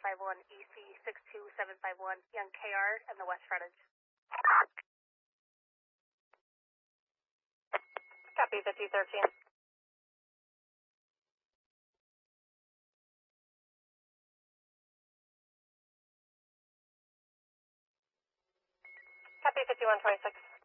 751, EC 62751, Young KR, and the west frontage. Copy 5013. Copy 5126.